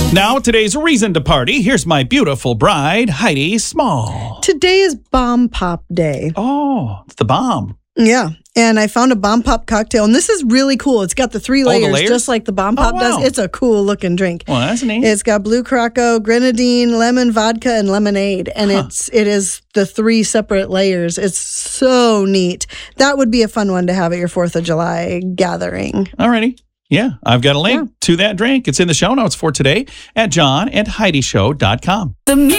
Now, today's reason to party. Here's my beautiful bride, Heidi Small. Today is Bomb Pop Day. Oh, it's the bomb. Yeah. And I found a Bomb Pop cocktail, and this is really cool. It's got the three layers, just like the Bomb Pop does. It's a cool looking drink. Well, that's neat. It's got blue Krakow, grenadine, lemon vodka, and lemonade. And it is the three separate layers. It's so neat. That would be a fun one to have at your 4th of July gathering. Alrighty. Yeah, I've got a link to that drink. It's in the show notes for today at johnandheidishow.com.